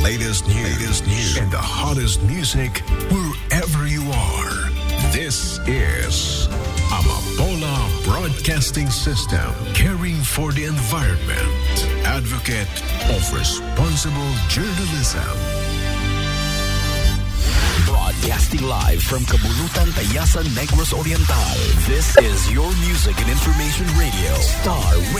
latest news, and the hottest music wherever you are. This is Amapola Broadcasting System, caring for the environment, advocate of responsible journalism. Broadcasting live from Kabulutan, Tayasan, Negros Oriental. This is your music and information radio. Star